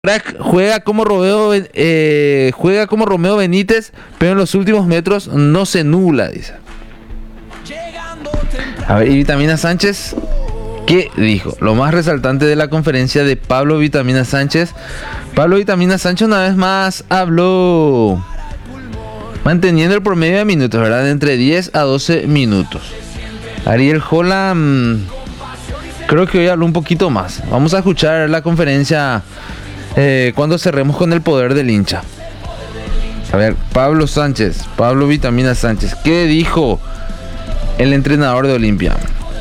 Crack juega como Romeo Benítez, pero en los últimos metros no se nubla, dice. A ver, y Vitamina Sánchez, ¿qué dijo? Lo más resaltante de la conferencia de Pablo Vitamina Sánchez. Pablo Vitamina Sánchez una vez más habló manteniendo el promedio de minutos, ¿verdad? De entre 10 a 12 minutos. Ariel Holland, creo que hoy habló un poquito más. Vamos a escuchar la conferencia cuando cerremos con el poder del hincha. A ver, Pablo Vitamina Sánchez, ¿qué dijo el entrenador de Olimpia?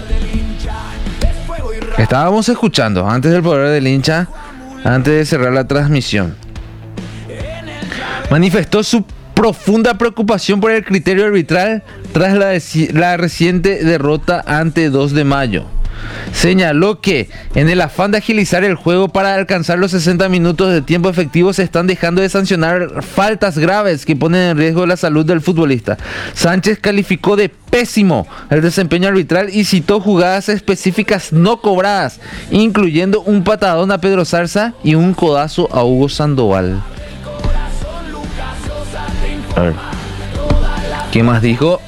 Estábamos escuchando antes del poder del hincha, antes de cerrar la transmisión. Manifestó su profunda preocupación por el criterio arbitral tras la reciente derrota ante 2 de mayo. Señaló que en el afán de agilizar el juego para alcanzar los 60 minutos de tiempo efectivo se están dejando de sancionar faltas graves que ponen en riesgo la salud del futbolista. Sánchez calificó de pésimo el desempeño arbitral y citó jugadas específicas no cobradas, incluyendo un patadón a Pedro Zarza y un codazo a Hugo Sandoval. A ver, ¿qué más dijo?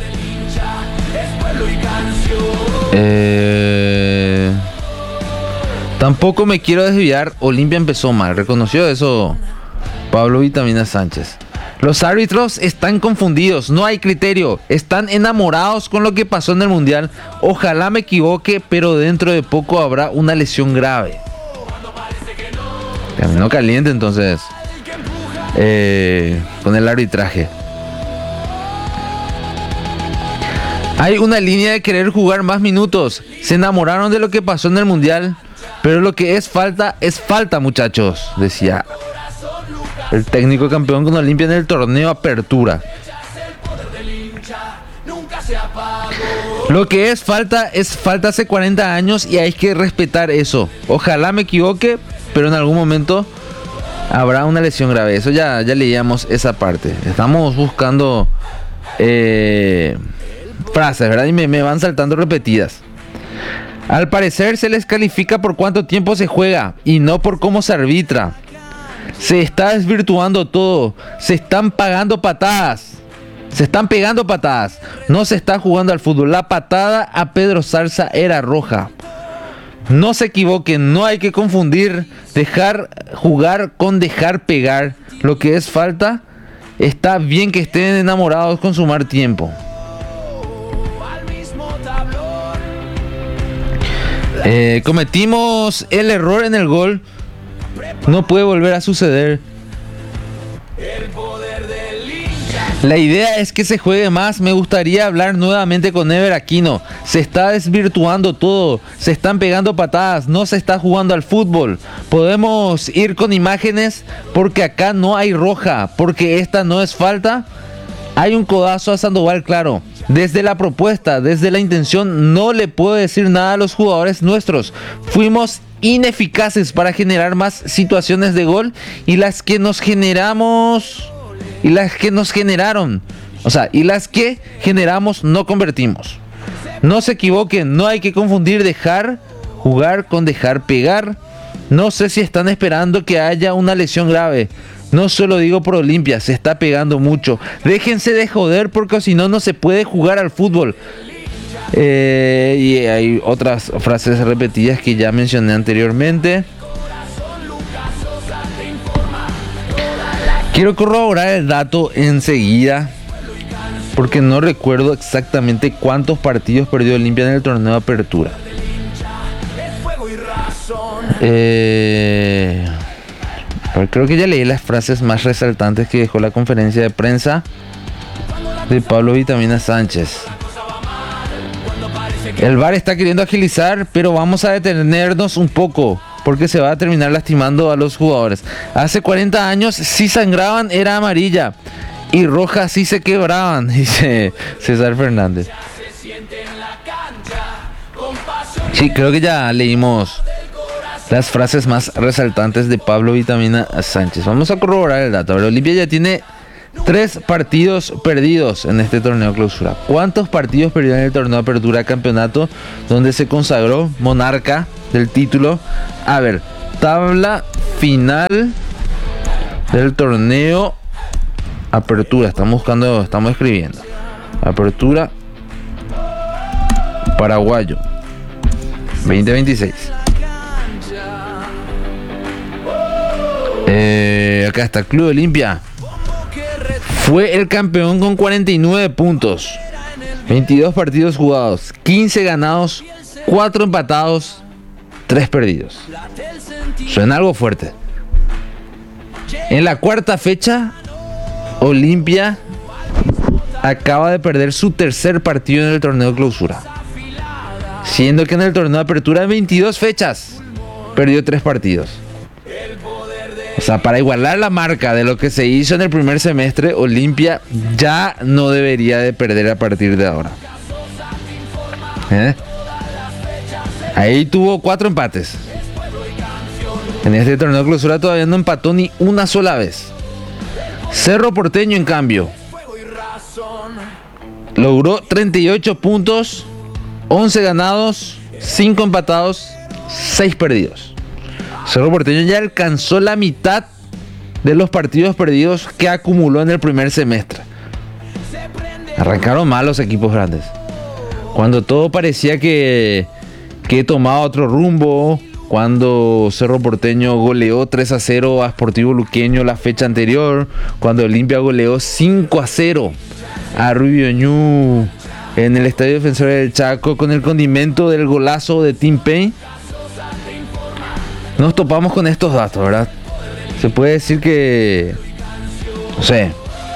Tampoco me quiero desviar. Olimpia empezó mal, reconoció eso Pablo Vitamina Sánchez. Los árbitros están confundidos, no hay criterio, están enamorados con lo que pasó en el Mundial. Ojalá me equivoque, pero dentro de poco habrá una lesión grave. Terminó caliente entonces con el arbitraje. Hay una línea de querer jugar más minutos. Se enamoraron de lo que pasó en el Mundial, pero lo que es falta, muchachos, decía el técnico campeón con Olimpia en el torneo Apertura. Lo que es falta hace 40 años y hay que respetar eso. Ojalá me equivoque, pero en algún momento habrá una lesión grave. Eso ya leíamos esa parte. Estamos buscando frases, ¿verdad? Y me van saltando repetidas. Al parecer se les califica por cuánto tiempo se juega y no por cómo se arbitra. Se está desvirtuando todo. Se están pegando patadas. No se está jugando al fútbol. La patada a Pedro Zarza era roja. No se equivoquen, no hay que confundir dejar jugar con dejar pegar. Lo que es falta, está bien que estén enamorados con sumar tiempo. Cometimos el error en el gol. No puede volver a suceder. La idea es que se juegue más. Me gustaría hablar nuevamente con Ever Aquino. Se está desvirtuando todo. Se están pegando patadas. No se está jugando al fútbol. Podemos ir con imágenes porque acá no hay roja. Porque esta no es falta. Hay un codazo a Sandoval, claro. Desde la propuesta, desde la intención, no le puedo decir nada a los jugadores nuestros. Fuimos ineficaces para generar más situaciones de gol y las que nos generamos no convertimos. No se equivoquen, no hay que confundir dejar jugar con dejar pegar. No sé si están esperando que haya una lesión grave. No solo digo por Olimpia, se está pegando mucho. Déjense de joder porque si no, no se puede jugar al fútbol. Y hay otras frases repetidas que ya mencioné anteriormente. Quiero corroborar el dato enseguida, porque no recuerdo exactamente cuántos partidos perdió Olimpia en el torneo de Apertura. Creo que ya leí las frases más resaltantes que dejó la conferencia de prensa de Pablo Vitamina Sánchez. El VAR está queriendo agilizar, pero vamos a detenernos un poco porque se va a terminar lastimando a los jugadores. Hace 40 años si sangraban era amarilla y roja si se quebraban, dice César Fernández. Sí, creo que ya leímos las frases más resaltantes de Pablo Vitamina Sánchez. Vamos a corroborar el dato. Olimpia ya tiene 3 partidos perdidos en este torneo clausura. ¿Cuántos partidos perdió en el torneo apertura campeonato donde se consagró monarca del título? A ver, tabla final del torneo Apertura. Estamos escribiendo. Apertura Paraguayo 2026. Acá está Club Olimpia. Fue el campeón con 49 puntos. 22 partidos jugados, 15 ganados, 4 empatados, 3 perdidos. Suena algo fuerte. En la cuarta fecha, Olimpia acaba de perder su tercer partido en el torneo Clausura. Siendo que en el torneo de Apertura, en 22 fechas, perdió 3 partidos. O sea, para igualar la marca de lo que se hizo en el primer semestre, Olimpia ya no debería de perder a partir de ahora. Ahí tuvo 4 empates. En este torneo de Clausura todavía no empató ni una sola vez. Cerro Porteño, en cambio, logró 38 puntos, 11 ganados, 5 empatados, 6 perdidos. Cerro Porteño ya alcanzó la mitad de los partidos perdidos que acumuló en el primer semestre. Arrancaron mal los equipos grandes. Cuando todo parecía que tomaba otro rumbo, cuando Cerro Porteño goleó 3-0 a Sportivo Luqueño la fecha anterior, cuando Olimpia goleó 5-0 a Rubio Ñu en el Estadio Defensores del Chaco con el condimento del golazo de Tim Payne, nos topamos con estos datos, ¿verdad? Se puede decir que, no sé,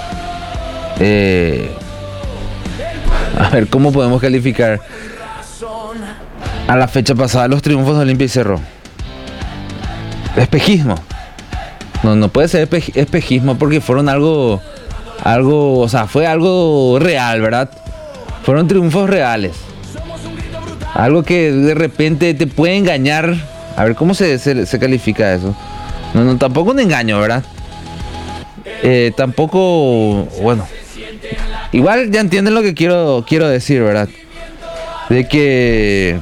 a ver, ¿cómo podemos calificar a la fecha pasada los triunfos de Olimpia y Cerro? Espejismo. No puede ser espejismo porque fueron algo, o sea, fue algo real, ¿verdad? Fueron triunfos reales. Algo que de repente te puede engañar. A ver, ¿cómo se califica eso? No, tampoco un engaño, ¿verdad? Tampoco, bueno. Igual ya entienden lo que quiero decir, ¿verdad? De que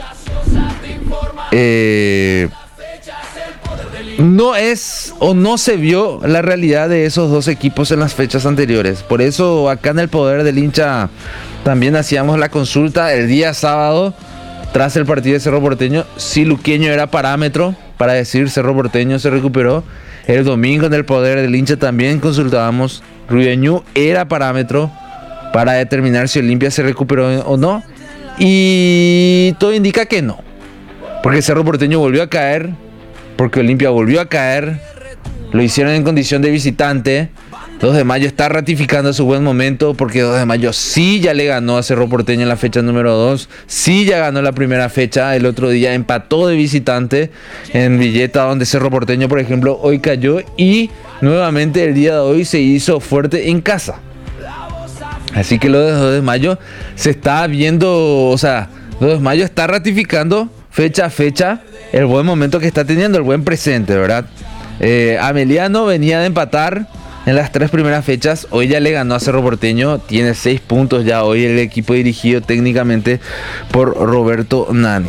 no es o no se vio la realidad de esos dos equipos en las fechas anteriores. Por eso acá en el Poder del Hincha también hacíamos la consulta el día sábado tras el partido de Cerro Porteño, si Luqueño era parámetro para decir Cerro Porteño se recuperó. El domingo en el Poder del Hincha también consultábamos, Rubio Ñu era parámetro para determinar si Olimpia se recuperó o no. Y todo indica que no, porque Cerro Porteño volvió a caer, porque Olimpia volvió a caer. Lo hicieron en condición de visitante. 2 de Mayo está ratificando su buen momento, porque 2 de Mayo sí ya le ganó a Cerro Porteño en la fecha número 2. Sí ya ganó la primera fecha. El otro día empató de visitante en Villeta, donde Cerro Porteño, por ejemplo, hoy cayó. Y nuevamente el día de hoy se hizo fuerte en casa. Así que lo de 2 de Mayo se está viendo, o sea, 2 de Mayo está ratificando fecha a fecha el buen momento que está teniendo, el buen presente, ¿verdad? Ameliano venía de empatar en las 3 primeras fechas. Hoy ya le ganó a Cerro Porteño. Tiene 6 puntos ya hoy el equipo dirigido técnicamente por Roberto Nani.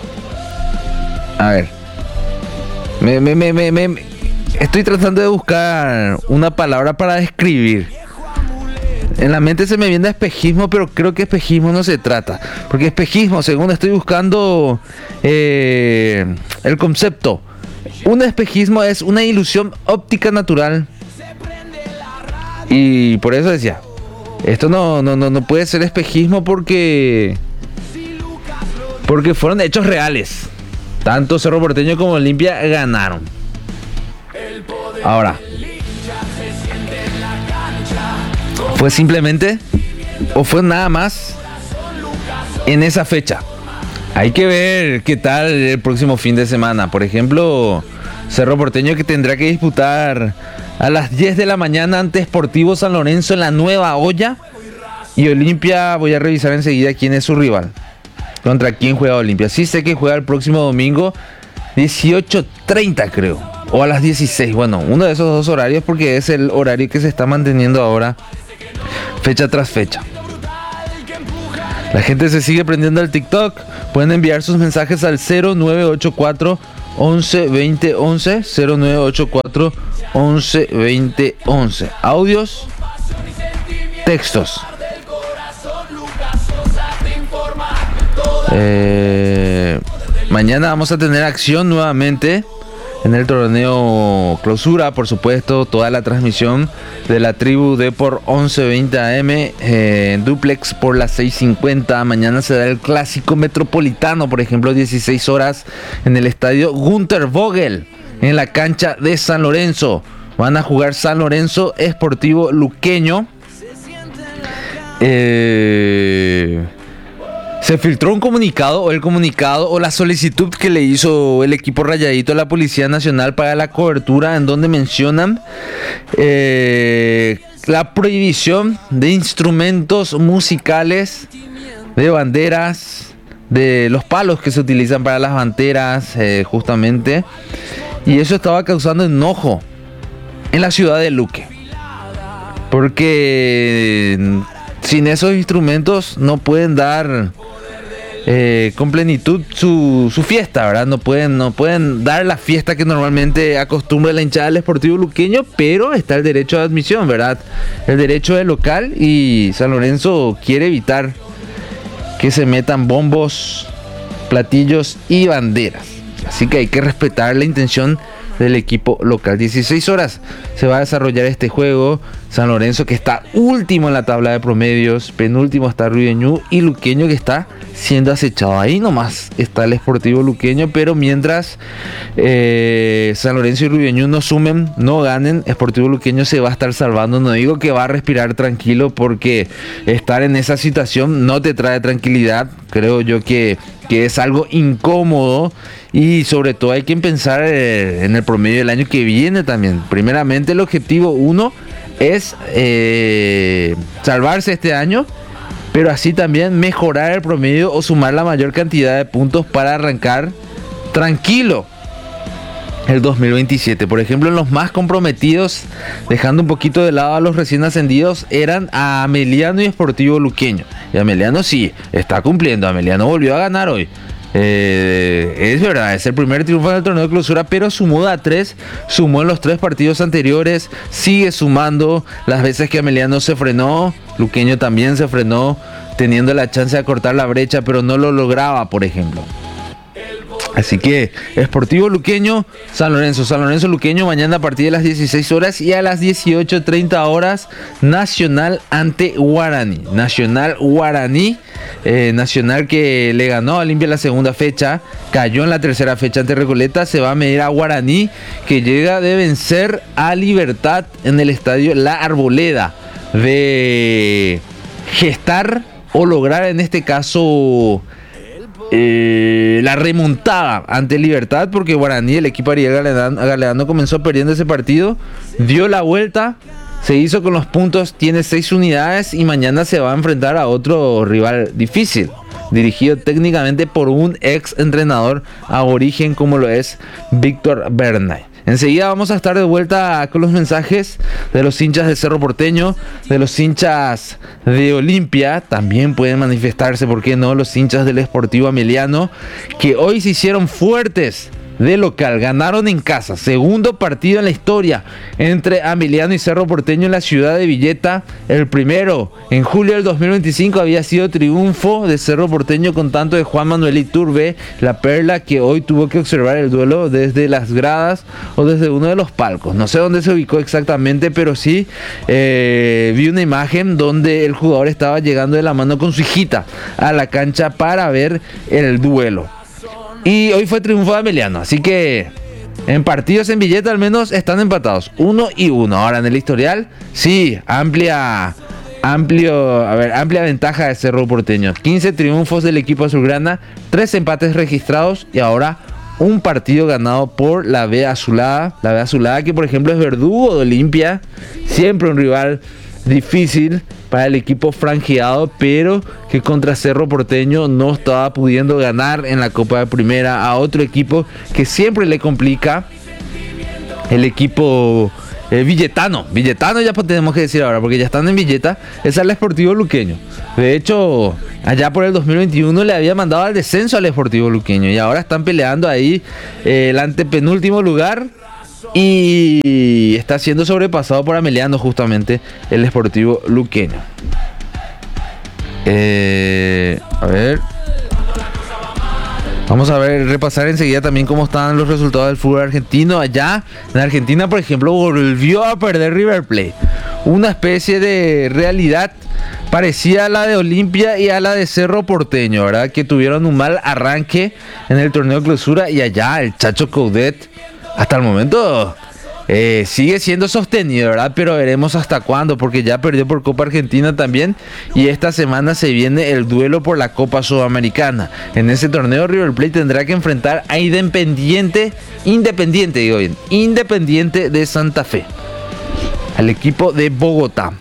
A ver. Estoy tratando de buscar una palabra para describir. En la mente se me viene espejismo, pero creo que espejismo no se trata. Porque espejismo, según estoy buscando el concepto, un espejismo es una ilusión óptica natural. Y por eso decía, esto no puede ser espejismo porque fueron hechos reales. Tanto Cerro Porteño como Olimpia ganaron. Ahora, ¿fue simplemente o fue nada más en esa fecha? Hay que ver qué tal el próximo fin de semana. Por ejemplo, Cerro Porteño, que tendrá que disputar a las 10 de la mañana ante Sportivo San Lorenzo en la Nueva Olla. Y Olimpia, voy a revisar enseguida quién es su rival. ¿Contra quién juega Olimpia? Sí sé que juega el próximo domingo 18:30 creo. O a las 16. Bueno, uno de esos dos horarios, porque es el horario que se está manteniendo ahora fecha tras fecha. La gente se sigue prendiendo al TikTok. Pueden enviar sus mensajes al 0984 11 20 11 0984 11 20 11. Audios, textos. Mañana vamos a tener acción nuevamente en el torneo clausura, por supuesto, toda la transmisión de la tribu de por 11:20 AM, duplex por las 6:50. Mañana se da el clásico metropolitano, por ejemplo, 16 horas en el estadio Gunter Vogel, en la cancha de San Lorenzo. Van a jugar San Lorenzo Sportivo Luqueño. Se filtró un comunicado o la solicitud que le hizo el equipo rayadito a la Policía Nacional para la cobertura, en donde mencionan la prohibición de instrumentos musicales, de banderas, de los palos que se utilizan para las banderas, justamente, y eso estaba causando enojo en la ciudad de Luque, porque sin esos instrumentos no pueden dar con plenitud su fiesta, ¿verdad? No pueden dar la fiesta que normalmente acostumbra la hinchada del Sportivo Luqueño, pero está el derecho de admisión, ¿verdad? El derecho del local, y San Lorenzo quiere evitar que se metan bombos, platillos y banderas. Así que hay que respetar la intención del equipo local. 16 horas se va a desarrollar este juego. San Lorenzo, que está último en la tabla de promedios, penúltimo está Ruideñú, y Luqueño, que está siendo acechado. Ahí nomás está el Sportivo Luqueño, pero mientras San Lorenzo y Ruideñú no sumen, no ganen, Sportivo Luqueño se va a estar salvando. No digo que va a respirar tranquilo, porque estar en esa situación no te trae tranquilidad. Creo yo que es algo incómodo, y sobre todo hay que pensar en el promedio del año que viene también. Primeramente, el objetivo 1 es salvarse este año, pero así también mejorar el promedio o sumar la mayor cantidad de puntos para arrancar tranquilo el 2027. Por ejemplo, en los más comprometidos, dejando un poquito de lado a los recién ascendidos, eran a Ameliano y Sportivo Luqueño. Y Ameliano sí está cumpliendo. Ameliano volvió a ganar hoy. Es verdad, es el primer triunfo en el torneo de clausura, pero sumó a 3, sumó en los 3 partidos anteriores, sigue sumando las veces que Ameliano se frenó. Luqueño también se frenó, teniendo la chance de acortar la brecha, pero no lo lograba, por ejemplo. Así que Sportivo Luqueño, San Lorenzo Luqueño, mañana a partir de las 16 horas, y a las 18:30 horas Nacional ante Guaraní. Nacional que le ganó a Olimpia la segunda fecha, cayó en la tercera fecha ante Recoleta. Se va a medir a Guaraní, que llega de vencer a Libertad en el estadio La Arboleda, de gestar o lograr en este caso la remontada ante Libertad, porque Guaraní, el equipo Ariel Galeano, comenzó perdiendo ese partido, dio la vuelta, se hizo con los puntos, tiene 6 unidades, y mañana se va a enfrentar a otro rival difícil, dirigido técnicamente por un ex entrenador aborigen como lo es Víctor Bernay. Enseguida vamos a estar de vuelta con los mensajes de los hinchas de Cerro Porteño, de los hinchas de Olimpia. También pueden manifestarse, ¿por qué no?, los hinchas del Sportivo Ameliano, que hoy se hicieron fuertes de local, ganaron en casa, segundo partido en la historia entre Ameliano y Cerro Porteño en la ciudad de Villeta. El primero en julio del 2025 había sido triunfo de Cerro Porteño con tanto de Juan Manuel Iturbe, la Perla, que hoy tuvo que observar el duelo desde las gradas o desde uno de los palcos. No sé dónde se ubicó exactamente, pero sí vi una imagen donde el jugador estaba llegando de la mano con su hijita a la cancha para ver el duelo. Y hoy fue triunfo de Ameliano, así que en partidos en Villeta al menos están empatados 1-1. Ahora en el historial, sí, amplia ventaja de Cerro Porteño. 15 triunfos del equipo azulgrana, 3 empates registrados, y ahora un partido ganado por la B Azulada. La B Azulada, que por ejemplo es verdugo de Olimpia, siempre un rival difícil para el equipo franjeado, pero que contra Cerro Porteño no estaba pudiendo ganar en la Copa de Primera a otro equipo que siempre le complica, el equipo Villetano ya tenemos que decir ahora, porque ya están en Villeta. Es el Sportivo Luqueño. De hecho, allá por el 2021 le había mandado al descenso al Sportivo Luqueño y ahora están peleando ahí el antepenúltimo lugar y está siendo sobrepasado por Ameliano justamente el Sportivo Luqueño. A ver. Vamos a ver, repasar enseguida también cómo están los resultados del fútbol argentino. Allá en Argentina, por ejemplo, volvió a perder River Plate. Una especie de realidad parecida a la de Olimpia y a la de Cerro Porteño, ¿verdad? Que tuvieron un mal arranque en el torneo de clausura y allá el Chacho Coudet hasta el momento sigue siendo sostenido, ¿verdad? Pero veremos hasta cuándo, porque ya perdió por Copa Argentina también y esta semana se viene el duelo por la Copa Sudamericana. En ese torneo River Plate tendrá que enfrentar a Independiente de Santa Fe, al equipo de Bogotá.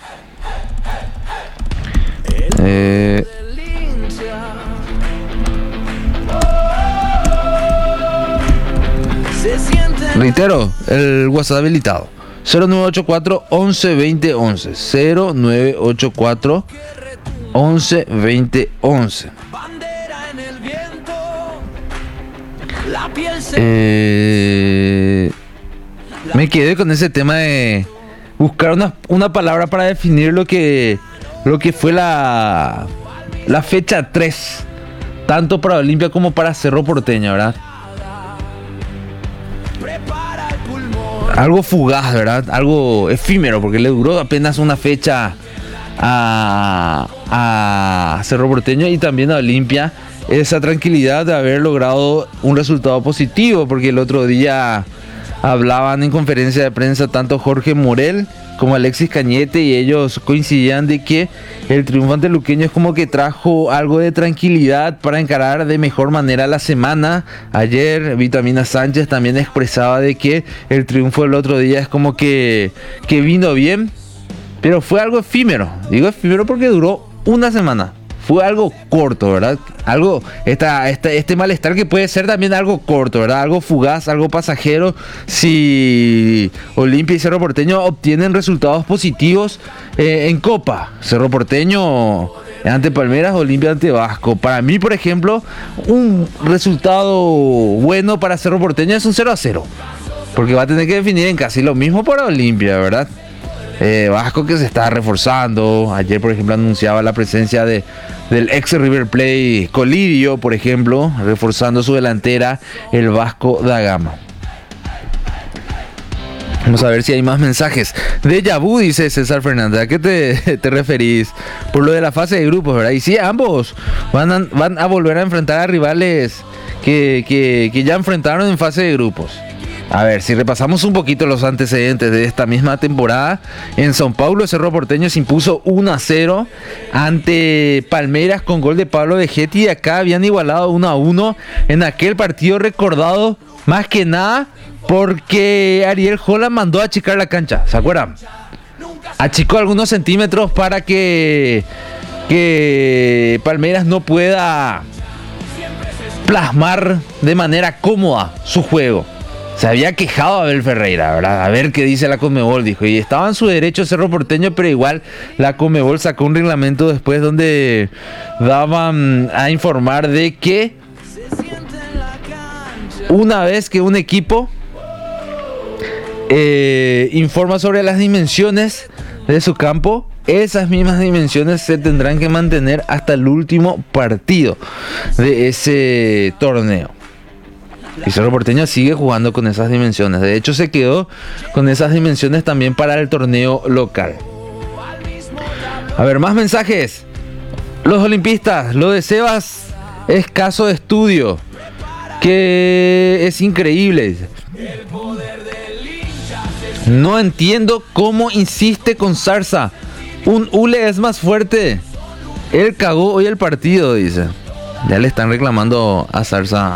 Reitero, el WhatsApp habilitado 0984 11 20 11 0984 11 20 11. Me quedé con ese tema de buscar una palabra para definir lo que fue la fecha 3, tanto para Olimpia como para Cerro Porteño, ¿verdad? Algo fugaz, ¿verdad? Algo efímero, porque le duró apenas una fecha a Cerro Porteño y también a Olimpia esa tranquilidad de haber logrado un resultado positivo, porque el otro día hablaban en conferencia de prensa tanto Jorge Morel como Alexis Cañete y ellos coincidían de que el triunfo ante Luqueño es como que trajo algo de tranquilidad para encarar de mejor manera la semana. Ayer Vitamina Sánchez también expresaba de que el triunfo del otro día es como que vino bien, pero fue algo efímero. Digo efímero porque duró una semana. Fue algo corto, ¿verdad? Este malestar que puede ser también algo corto, ¿verdad? Algo fugaz, algo pasajero. Si Olimpia y Cerro Porteño obtienen resultados positivos en Copa. Cerro Porteño ante Palmeiras, Olimpia ante Vasco. Para mí, por ejemplo, un resultado bueno para Cerro Porteño es un 0-0. Porque va a tener que definir en casi lo mismo para Olimpia, ¿verdad? Vasco que se está reforzando. Ayer, por ejemplo, anunciaba la presencia del ex River Plate Colidio, por ejemplo, reforzando su delantera, el Vasco da Gama. Vamos a ver si hay más mensajes. Déjà vu, dice César Fernández. ¿A qué te referís? Por lo de la fase de grupos, ¿verdad? Y sí, ambos van a volver a enfrentar a rivales que ya enfrentaron en fase de grupos. A ver, si repasamos un poquito los antecedentes de esta misma temporada, en São Paulo Cerro Porteño se impuso 1-0 ante Palmeiras con gol de Pablo Vegetti y acá habían igualado 1-1 en aquel partido recordado más que nada porque Ariel Holland mandó a achicar la cancha, ¿se acuerdan? Achicó algunos centímetros para que Palmeiras no pueda plasmar de manera cómoda su juego. Se había quejado Abel Ferreira, ¿verdad? A ver qué dice la Conmebol, dijo. Y estaba en su derecho Cerro Porteño, pero igual la Conmebol sacó un reglamento después donde daban a informar de que una vez que un equipo informa sobre las dimensiones de su campo, esas mismas dimensiones se tendrán que mantener hasta el último partido de ese torneo. Y Cerro Porteño sigue jugando con esas dimensiones. De hecho, se quedó con esas dimensiones también para el torneo local. A ver, más mensajes. Los olimpistas, lo de Sebas es caso de estudio. Que es increíble. No entiendo cómo insiste con Zarza. Un hule es más fuerte. Él cagó hoy el partido, dice. Ya le están reclamando a Zarza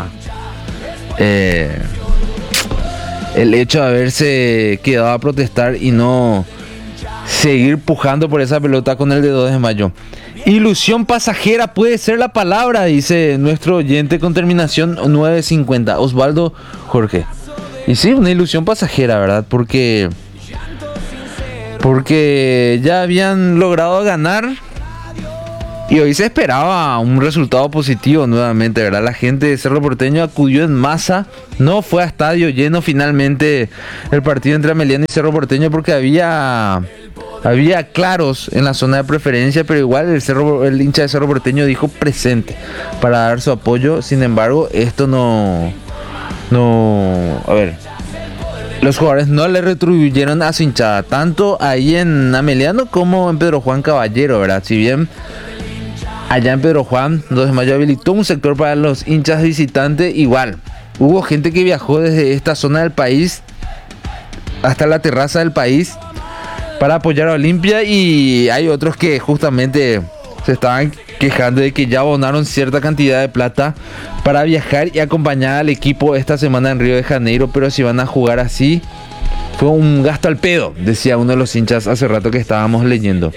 el hecho de haberse quedado a protestar y no seguir pujando por esa pelota con el de 2 de mayo. Ilusión pasajera puede ser la palabra, dice nuestro oyente con terminación 950, Osvaldo Jorge. Y sí, una ilusión pasajera, ¿verdad? Porque porque ya habían logrado ganar y hoy se esperaba un resultado positivo nuevamente, ¿verdad? La gente de Cerro Porteño acudió en masa, no fue a estadio lleno finalmente el partido entre Ameliano y Cerro Porteño porque había claros en la zona de preferencia, pero igual el hincha de Cerro Porteño dijo presente para dar su apoyo. Sin embargo, esto los jugadores no le retribuyeron a su hinchada, tanto ahí en Ameliano como en Pedro Juan Caballero, ¿verdad? Si bien allá en Pedro Juan, 2 de mayo habilitó un sector para los hinchas visitantes, igual hubo gente que viajó desde esta zona del país hasta la terraza del país para apoyar a Olimpia, y hay otros que justamente se estaban quejando de que ya abonaron cierta cantidad de plata para viajar y acompañar al equipo esta semana en Río de Janeiro, pero si van a jugar así, fue un gasto al pedo, decía uno de los hinchas hace rato que estábamos leyendo.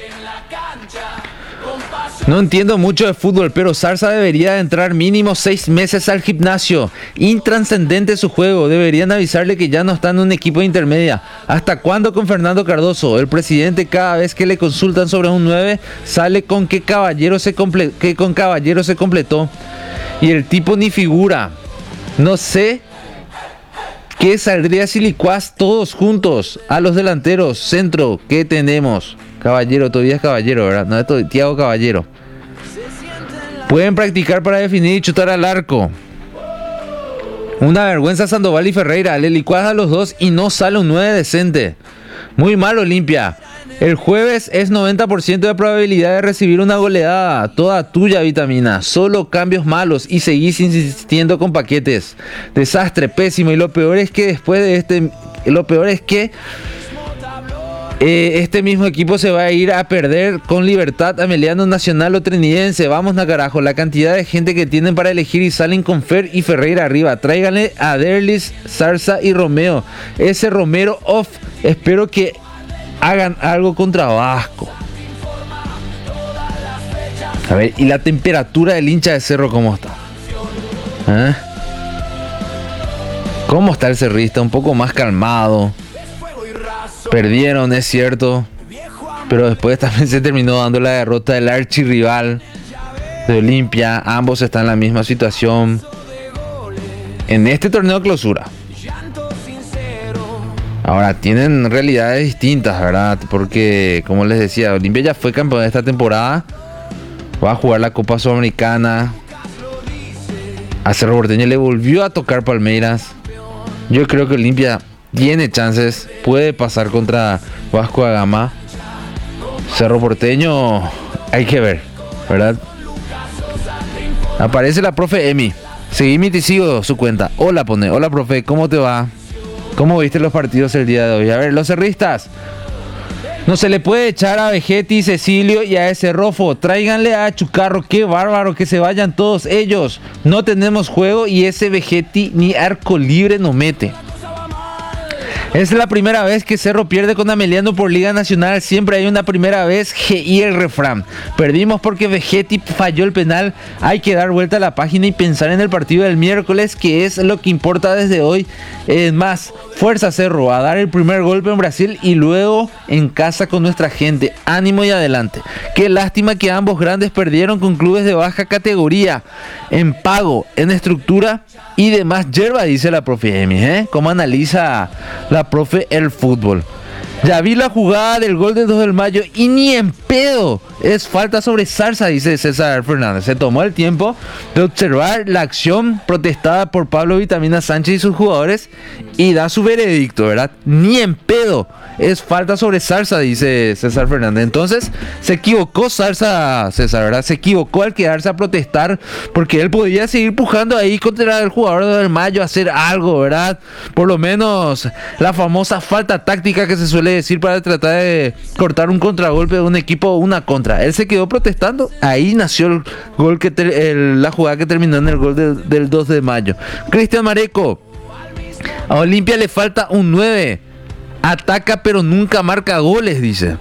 No entiendo mucho de fútbol, pero Zarza debería entrar mínimo 6 meses al gimnasio. Intranscendente su juego. Deberían avisarle que ya no está en un equipo de intermedia. ¿Hasta cuándo con Fernando Cardoso? El presidente, cada vez que le consultan sobre un 9, sale con que con Caballero se completó. Y el tipo ni figura. No sé qué saldría si licuás todos juntos a los delanteros. Centro, ¿qué tenemos? Caballero, todavía es Caballero, ¿verdad? No, esto es Thiago Caballero. Pueden practicar para definir y chutar al arco. Una vergüenza Sandoval y Ferreira. Le licuás a los dos y no sale un 9 decente. Muy mal Olimpia. El jueves es 90% de probabilidad de recibir una goleada. Toda tuya, Vitamina. Solo cambios malos y seguís insistiendo con paquetes. Desastre, pésimo. Y lo peor es que este mismo equipo se va a ir a perder con Libertad, Ameliano, Nacional o Trinidense. Vamos na carajo, la cantidad de gente que tienen para elegir y salen con Fer y Ferreira arriba. Tráiganle a Derlis, Zarza y Romeo. Ese Romero off. Espero que hagan algo contra Vasco. A ver, y la temperatura del hincha de Cerro, ¿cómo está? ¿Eh? ¿Cómo está el cerrista? Un poco más calmado. Perdieron, es cierto, pero después también se terminó dando la derrota del archirrival de Olimpia. Ambos están en la misma situación en este torneo de clausura. Ahora tienen realidades distintas, ¿verdad? Porque, como les decía, Olimpia ya fue campeón de esta temporada, va a jugar la Copa Sudamericana. A Cerro Porteño le volvió a tocar Palmeiras. Yo creo que Olimpia tiene chances, puede pasar contra Vasco da Gama. Cerro Porteño, hay que ver, ¿verdad? Aparece la profe Emi. Seguime y te sigo su cuenta. Hola, pone. Hola, profe, ¿cómo te va? ¿Cómo viste los partidos el día de hoy? A ver, los cerristas. No se le puede echar a Vegetti, Cecilio y a ese Rofo. Tráiganle a Chucarro, qué bárbaro, que se vayan todos ellos. No tenemos juego y ese Vegetti ni arco libre no mete. Es la primera vez que Cerro pierde con Ameliano por Liga Nacional. Siempre hay una primera vez. Y el refrán. Perdimos porque Vegetti falló el penal. Hay que dar vuelta a la página y pensar en el partido del miércoles, que es lo que importa desde hoy. Es más, fuerza Cerro a dar el primer golpe en Brasil y luego en casa con nuestra gente. Ánimo y adelante. Qué lástima que ambos grandes perdieron con clubes de baja categoría, en pago, en estructura y demás yerba, dice la profe Emi, ¿Cómo analiza la profe el fútbol? Ya vi la jugada del gol de 2 de mayo y ni en pedo es falta sobre Zarza, dice César Fernández. Se tomó el tiempo de observar la acción protestada por Pablo Vitamina Sánchez y sus jugadores y da su veredicto, ¿verdad? Ni en pedo es falta sobre Zarza, dice César Fernández. Entonces se equivocó Zarza, César, ¿verdad? Se equivocó al quedarse a protestar, porque él podía seguir pujando ahí contra el jugador de 2 de mayo, hacer algo, ¿verdad? Por lo menos la famosa falta táctica que se suele decir para tratar de cortar un contragolpe de un equipo o una contra. Él se quedó protestando, ahí nació el gol la jugada que terminó en el gol del 2 de mayo. Cristian Mareco: a Olimpia le falta un 9, ataca pero nunca marca goles, dice.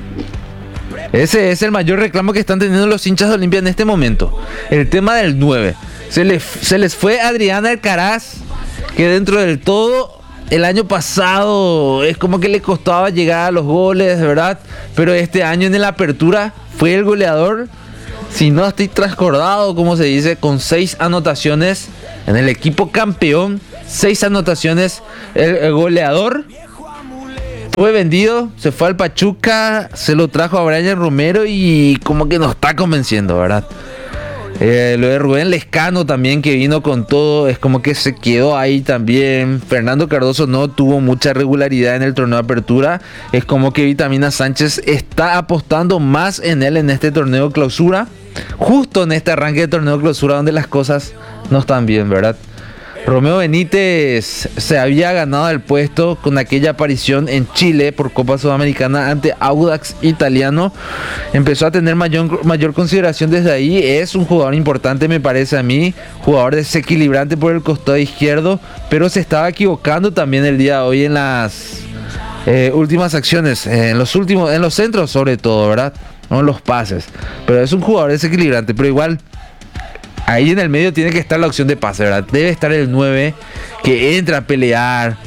Ese es el mayor reclamo que están teniendo los hinchas de Olimpia en este momento, el tema del 9. Se les fue Adrián Alcaraz, que dentro del todo el año pasado es como que le costaba llegar a los goles, ¿verdad? Pero este año en la apertura fue el goleador, si no estoy trascordado, como se dice, con 6 anotaciones en el equipo campeón. 6 anotaciones, el goleador. Fue vendido, se fue al Pachuca, se lo trajo a Brian Romero y como que nos está convenciendo, ¿verdad? Lo de Rubén Lescano también, que vino con todo, es como que se quedó ahí también. Fernando Cardoso no tuvo mucha regularidad en el torneo de apertura. Es como que Vitamina Sánchez está apostando más en él en este torneo clausura. Justo en este arranque de torneo clausura donde las cosas no están bien, ¿verdad? Romeo Benítez se había ganado el puesto con aquella aparición en Chile por Copa Sudamericana ante Audax Italiano. Empezó a tener mayor consideración desde ahí. Es un jugador importante, me parece a mí. Jugador desequilibrante por el costado izquierdo, pero se estaba equivocando también el día de hoy en las últimas acciones, en los centros sobre todo, ¿verdad? No en los pases. Pero es un jugador desequilibrante, pero igual ahí en el medio tiene que estar la opción de pase, ¿verdad? Debe estar el 9 que entra a pelear,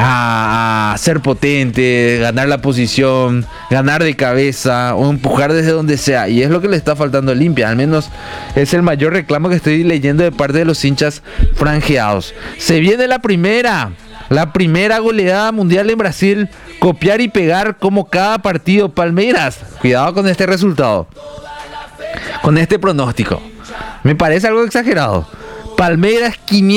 a ser potente, ganar la posición, ganar de cabeza o empujar desde donde sea. Y es lo que le está faltando a Olimpia. Al menos es el mayor reclamo que estoy leyendo de parte de los hinchas franjeados. Se viene la primera goleada mundial en Brasil. Copiar y pegar como cada partido. Palmeiras, cuidado con este resultado, con este pronóstico. Me parece algo exagerado. Palmeiras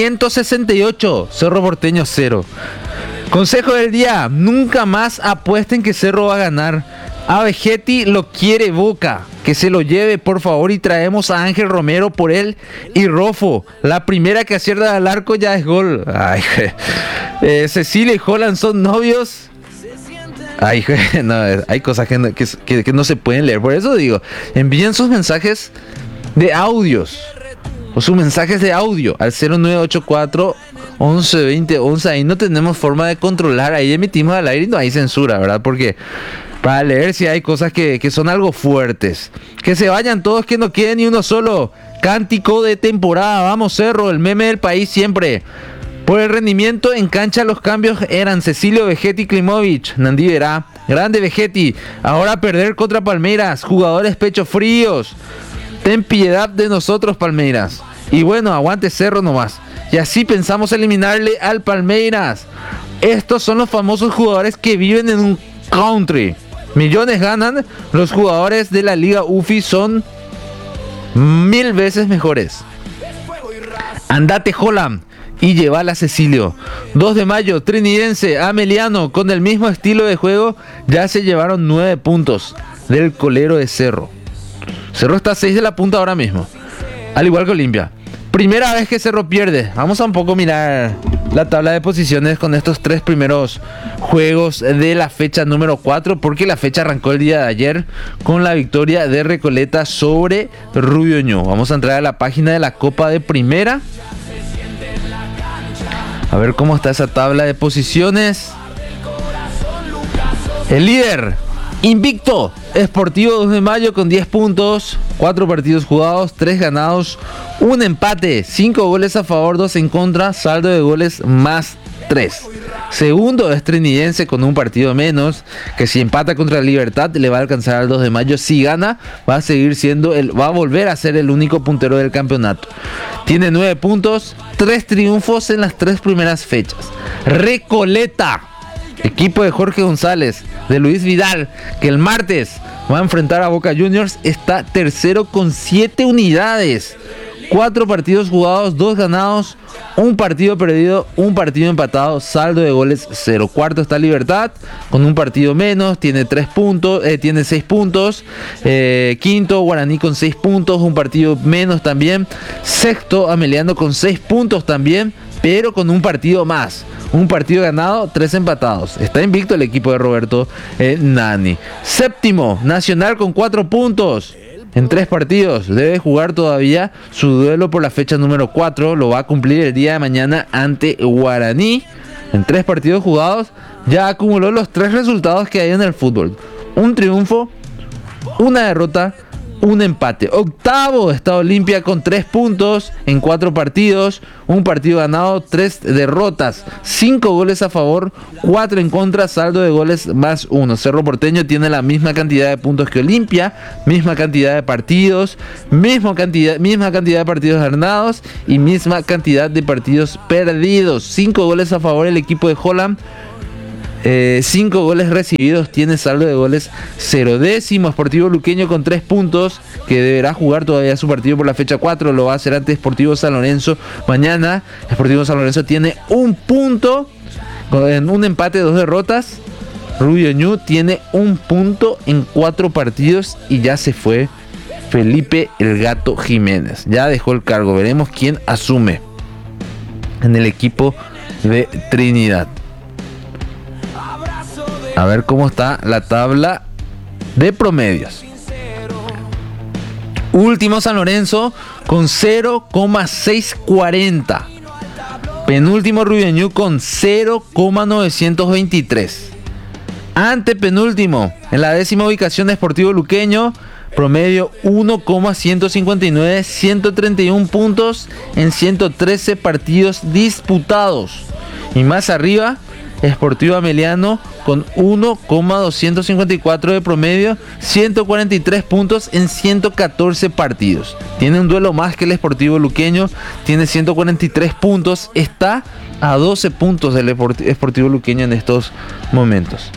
568, Cerro Porteño 0. Consejo del día: nunca más apuesten que Cerro va a ganar. A Vegetti lo quiere Boca, que se lo lleve por favor, y traemos a Ángel Romero por él y Rofo. La primera que acierta al arco ya es gol. Ay, Cecilia y Holland son novios. Ay, no, hay cosas que no se pueden leer. Por eso digo, envíen sus mensajes de audios o sus mensajes de audio al 0984 11 20 11. Ahí no tenemos forma de controlar, ahí emitimos al aire y no hay censura, ¿verdad? Porque para leer si hay cosas que son algo fuertes. Que se vayan todos, que no quede ni uno solo. Cántico de temporada, vamos Cerro, el meme del país siempre. Por el rendimiento en cancha, los cambios eran Cecilio, Vegetti, Klimovic. Nandí Verá, grande Vegetti. Ahora perder contra Palmeiras, jugadores pecho fríos. Ten piedad de nosotros, Palmeiras. Y bueno, aguante Cerro nomás. Y así pensamos eliminarle al Palmeiras. Estos son los famosos jugadores que viven en un country. Millones ganan. Los jugadores de la Liga UFI son 1000 veces mejores. Andate Holland y llevala a Cecilio. 2 de mayo, Trinidense, Ameliano, con el mismo estilo de juego, ya se llevaron 9 puntos del colero de Cerro. Cerro está a 6 de la punta ahora mismo, al igual que Olimpia. Primera vez que Cerro pierde. Vamos a un poco mirar la tabla de posiciones con estos 3 primeros juegos de la fecha número 4, porque la fecha arrancó el día de ayer con la victoria de Recoleta sobre Rubio Ñu. Vamos a entrar a la página de la Copa de Primera, a ver cómo está esa tabla de posiciones. El líder, invicto, Sportivo 2 de Mayo con 10 puntos, 4 partidos jugados, 3 ganados, 1 empate, 5 goles a favor, 2 en contra, saldo de goles más 3. Segundo es Trinidense con un partido menos, que si empata contra Libertad le va a alcanzar al 2 de Mayo. Si gana, va a volver a ser el único puntero del campeonato. Tiene 9 puntos, 3 triunfos en las 3 primeras fechas. Recoleta, equipo de Jorge González, de Luis Vidal, que el martes va a enfrentar a Boca Juniors, está tercero con 7 unidades. 4 partidos jugados, 2 ganados, 1 partido perdido, 1 partido empatado, saldo de goles 0. Cuarto está Libertad con un partido menos, tiene 6 puntos. Quinto, Guaraní con 6 puntos, 1 partido menos también. Sexto, Ameliano con 6 puntos también, pero con 1 partido más. 1 partido ganado, 3 empatados. Está invicto el equipo de Roberto Nani. Séptimo, Nacional con 4 puntos. En 3 partidos, debe jugar todavía su duelo por la fecha número 4. Lo va a cumplir el día de mañana ante Guaraní. En 3 partidos jugados, ya acumuló los 3 resultados que hay en el fútbol: 1 triunfo, 1 derrota, un empate. Octavo está Olimpia con 3 puntos en 4 partidos, un partido ganado, 3 derrotas, 5 goles a favor, 4 en contra, saldo de goles más 1. Cerro Porteño tiene la misma cantidad de puntos que Olimpia, misma cantidad de partidos, misma cantidad de partidos ganados y misma cantidad de partidos perdidos. 5 goles a favor el equipo de Holland. 5 goles recibidos, tiene saldo de goles 0. Décimo Sportivo Luqueño con 3 puntos, que deberá jugar todavía su partido por la fecha 4, lo va a hacer ante Sportivo San Lorenzo mañana. Sportivo San Lorenzo tiene un punto, en un empate, 2 derrotas. Rubio Ñu tiene un punto en 4 partidos y ya se fue Felipe el Gato Jiménez, ya dejó el cargo. Veremos quién asume en el equipo de Trinidad. A ver cómo está la tabla de promedios. Último San Lorenzo con 0,640. Penúltimo Rubio Ñu con 0,923. Antepenúltimo en la 10ª ubicación de Sportivo Luqueño, promedio 1,159, 131 puntos en 113 partidos disputados. Y más arriba, Sportivo Ameliano con 1,254 de promedio, 143 puntos en 114 partidos. Tiene un duelo más que el Sportivo Luqueño, tiene 143 puntos, está a 12 puntos del Sportivo Luqueño en estos momentos.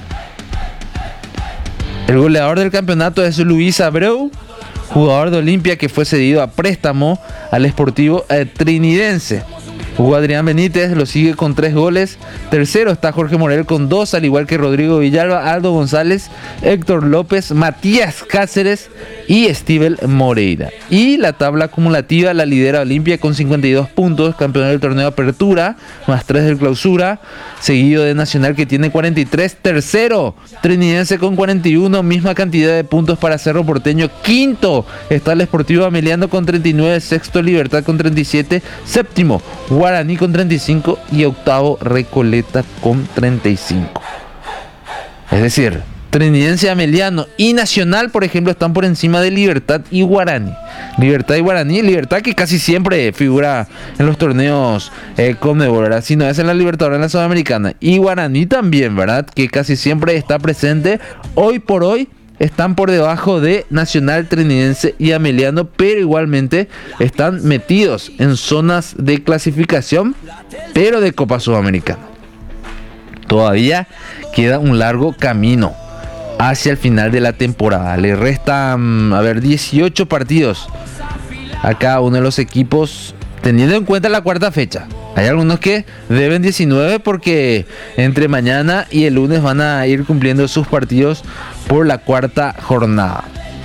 El goleador del campeonato es Luis Abreu, jugador de Olimpia que fue cedido a préstamo al Sportivo Trinidense. Jugó Adrián Benítez, lo sigue con 3 goles. Tercero está Jorge Morel con 2, al igual que Rodrigo Villalba, Aldo González, Héctor López, Matías Cáceres y Estivel Moreira. Y la tabla acumulativa la lidera Olimpia con 52 puntos, campeón del torneo de apertura, más 3 del clausura, seguido de Nacional que tiene 43. Tercero, Trinidense con 41, misma cantidad de puntos para Cerro Porteño. Quinto está el Sportivo Ameliano con 39, sexto Libertad con 37, séptimo Guaraní con 35 y octavo Recoleta con 35. Es decir, Trinidense, Ameliano y Nacional, por ejemplo, están por encima de Libertad y Guaraní. Libertad que casi siempre figura en los torneos Conmebol, ¿verdad? Si no es en la Libertadores, en la Sudamericana. Y Guaraní también, ¿verdad? Que casi siempre está presente. Hoy por hoy están por debajo de Nacional, Trinidense y Ameliano, pero igualmente están metidos en zonas de clasificación, pero de Copa Sudamericana. Todavía queda un largo camino hacia el final de la temporada. Le restan, 18 partidos a cada uno de los equipos, teniendo en cuenta la cuarta fecha. Hay algunos que deben 19 porque entre mañana y el lunes van a ir cumpliendo sus partidos por la cuarta jornada.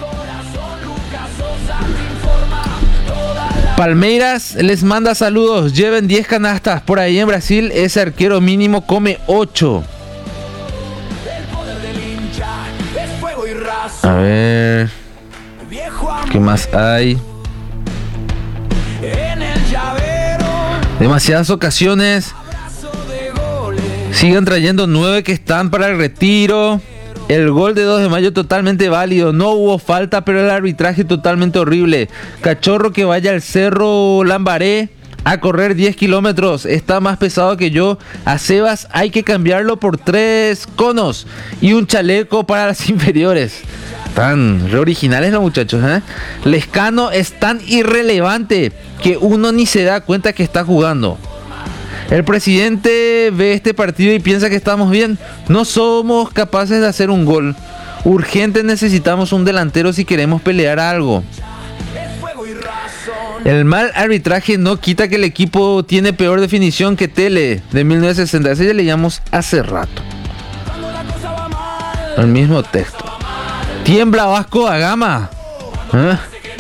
Palmeiras les manda saludos, lleven 10 canastas. Por ahí en Brasil ese arquero mínimo come 8. A ver, ¿qué más hay? Demasiadas ocasiones. Sigan trayendo 9 que están para el retiro. El gol de 2 de mayo totalmente válido. No hubo falta, pero el arbitraje totalmente horrible. Cachorro que vaya al Cerro Lambaré a correr 10 kilómetros. Está más pesado que yo. A Sebas hay que cambiarlo por 3 conos y un chaleco para las inferiores. Tan re originales los muchachos, ¿eh? Lescano es tan irrelevante que uno ni se da cuenta que está jugando. El presidente ve este partido y piensa que estamos bien. No somos capaces de hacer un gol. Urgente necesitamos un delantero si queremos pelear algo. El mal arbitraje no quita que el equipo tiene peor definición que Tele de 1960. Ese ya leíamos hace rato. El mismo texto. Tiembla Vasco da Gama. ¿Eh?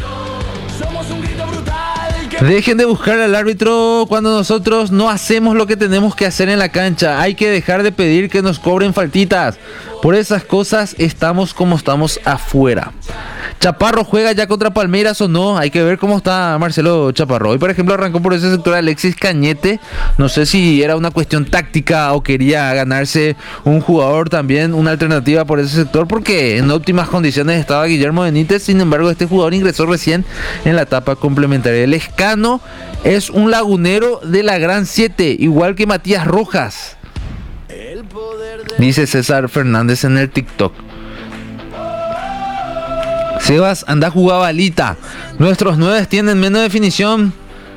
Dejen de buscar al árbitro cuando nosotros no hacemos lo que tenemos que hacer en la cancha. Hay que dejar de pedir que nos cobren faltitas. Por esas cosas estamos como estamos afuera. Chaparro juega ya contra Palmeiras o no. Hay que ver cómo está Marcelo Chaparro. Hoy, por ejemplo, arrancó por ese sector Alexis Cañete. No sé si era una cuestión táctica o quería ganarse un jugador también, una alternativa por ese sector, porque en óptimas condiciones estaba Guillermo Benítez. Sin embargo, este jugador ingresó recién en la etapa complementaria. El Escano es un lagunero de la Gran 7, igual que Matías Rojas, dice César Fernández en el TikTok. Sebas, anda a jugar balita. Nuestros 9 tienen menos definición.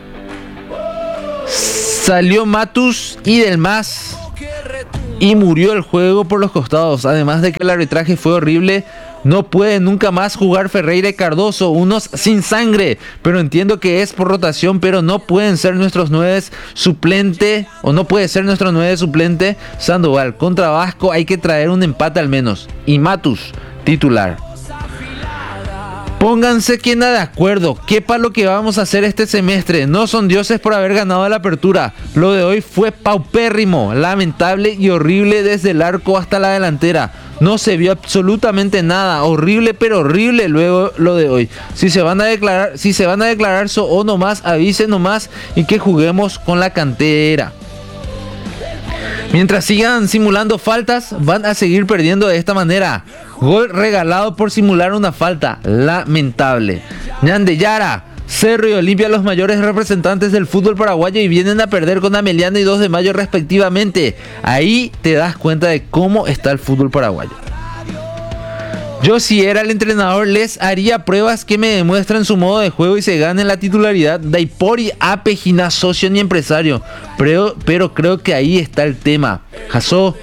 Salió Matus y Del Mas y murió el juego por los costados. Además de que el arbitraje fue horrible. No puede nunca más jugar Ferreira y Cardoso, unos sin sangre. Pero entiendo que es por rotación, pero no pueden ser nuestros 9 suplente, o no puede ser nuestro 9 suplente Sandoval. Contra Vasco hay que traer un empate al menos. Y Matus, titular. Pónganse quien de acuerdo, quepa lo que vamos a hacer este semestre. No son dioses por haber ganado la apertura. Lo de hoy fue paupérrimo, lamentable y horrible desde el arco hasta la delantera. No se vio absolutamente nada, horrible pero horrible luego lo de hoy. Si se van a declarar o nomás, avisen nomás y que juguemos con la cantera. Mientras sigan simulando faltas, van a seguir perdiendo de esta manera. Gol regalado por simular una falta. Lamentable. Ñandeyara, Cerro y Olimpia, los mayores representantes del fútbol paraguayo, y vienen a perder con Ameliano y 2 de Mayo respectivamente. Ahí te das cuenta de cómo está el fútbol paraguayo. Yo, si era el entrenador, les haría pruebas que me demuestren su modo de juego y se ganen la titularidad. Daipori, Apegina, socio ni empresario. Pero creo que ahí está el tema. Jasó.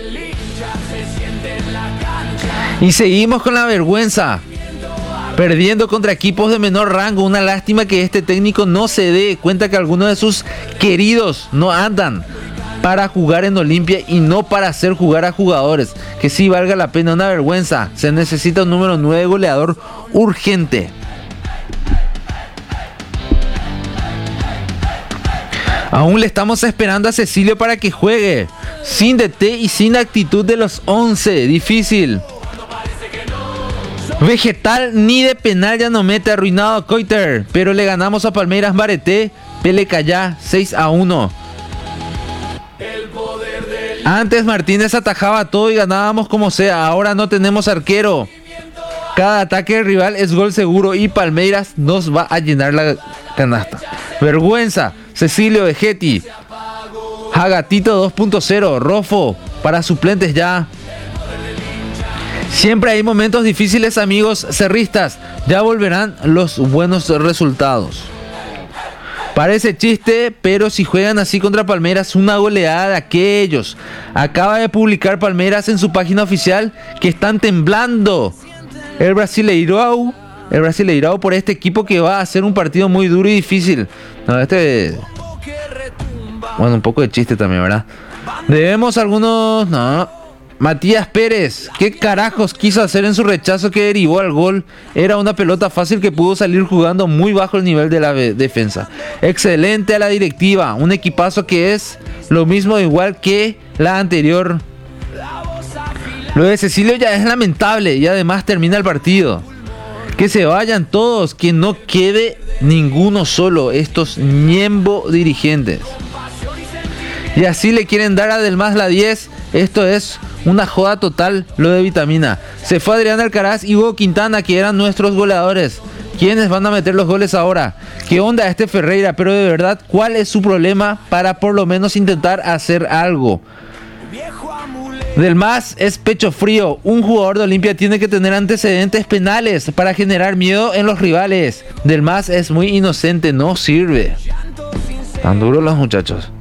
Y seguimos con la vergüenza. Perdiendo contra equipos de menor rango. Una lástima que este técnico no se dé cuenta que algunos de sus queridos no andan para jugar en Olimpia y no para hacer jugar a jugadores. Que sí valga la pena. Una vergüenza. Se necesita un número 9 goleador urgente. Aún le estamos esperando a Cecilio para que juegue. Sin DT y sin actitud de los 11. Difícil. Vegetal ni de penal ya no mete, arruinado a Coiter. Pero le ganamos a Palmeiras Bareté. Pelecayá 6-1. Antes Martínez atajaba todo y ganábamos como sea. Ahora no tenemos arquero. Cada ataque del rival es gol seguro y Palmeiras nos va a llenar la canasta. Vergüenza. Cecilio, Vegetti, Hagatito 2.0, Rofo para suplentes ya. Siempre hay momentos difíciles, amigos cerristas. Ya volverán los buenos resultados. Parece chiste, pero si juegan así contra Palmeiras, una goleada de aquellos. Acaba de publicar Palmeiras en su página oficial que están temblando el Brasileirão por este equipo que va a hacer un partido muy duro y difícil. No, bueno, un poco de chiste también, ¿verdad? Debemos algunos... No. Matías Pérez, ¿qué carajos quiso hacer en su rechazo que derivó al gol? Era una pelota fácil que pudo salir jugando muy bajo el nivel de la defensa. Excelente a la directiva, un equipazo que es lo mismo igual que la anterior. Lo de Cecilio ya es lamentable y además termina el partido. Que se vayan todos, que no quede ninguno solo, estos ñembo dirigentes. Y así le quieren dar a Del Mas la 10, esto es una joda total lo de Vitamina. Se fue Adrián Alcaraz y Hugo Quintana, que eran nuestros goleadores. ¿Quiénes van a meter los goles ahora? ¿Qué onda este Ferreira? Pero de verdad, ¿cuál es su problema para por lo menos intentar hacer algo? Del Mas es pecho frío. Un jugador de Olimpia tiene que tener antecedentes penales para generar miedo en los rivales. Del Mas es muy inocente, no sirve. Tan duros los muchachos.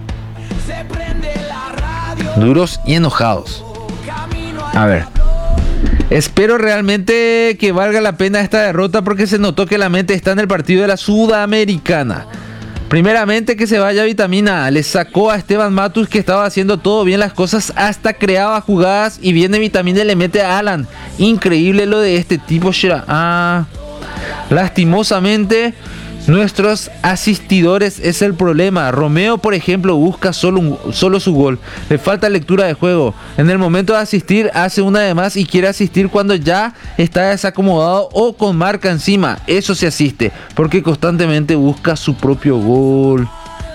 Duros y enojados. A ver. Espero realmente que valga la pena esta derrota porque se notó que la mente está en el partido de la Sudamericana. Primeramente que se vaya Vitamina. Le sacó a Esteban Matus, que estaba haciendo todo bien las cosas, hasta creaba jugadas, y viene Vitamina y le mete a Alan. Increíble lo de este tipo. Lastimosamente Nuestros asistidores es el problema. Romeo, por ejemplo, busca solo su gol. Le falta lectura de juego. En el momento de asistir, hace una de más y quiere asistir cuando ya está desacomodado o con marca encima. Eso se asiste, porque constantemente busca su propio gol.